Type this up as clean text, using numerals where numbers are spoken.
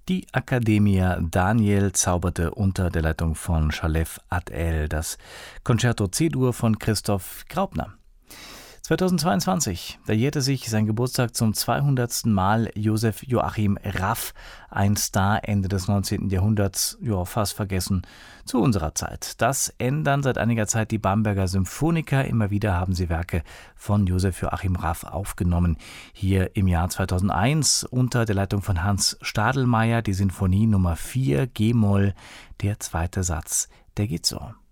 Die Accademia Daniel zauberte unter der Leitung von Shalev Ad-El das Concerto C-Dur von Christoph Graupner. 2022, da jährte sich sein Geburtstag zum 200. Mal Josef Joachim Raff, ein Star Ende des 19. Jahrhunderts, fast vergessen, zu unserer Zeit. Das ändern seit einiger Zeit die Bamberger Symphoniker. Immer wieder haben sie Werke von Josef Joachim Raff aufgenommen. Hier im Jahr 2001 unter der Leitung von Hans Stadelmeier die Sinfonie Nummer 4 G-Moll, der zweite Satz, der geht so.